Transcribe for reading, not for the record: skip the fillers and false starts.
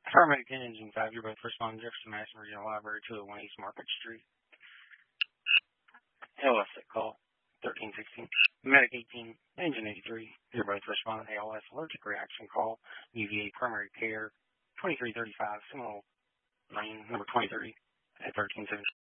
Paramedic 10, Engine 5, you're both responding to Jefferson Madison Regional Library, 201 East Market Street. ALS at call 1316. Medic 18, Engine 83, you're both responding to ALS allergic reaction call, UVA primary care, 2335, Seminole Lane, number 2030 at 1317.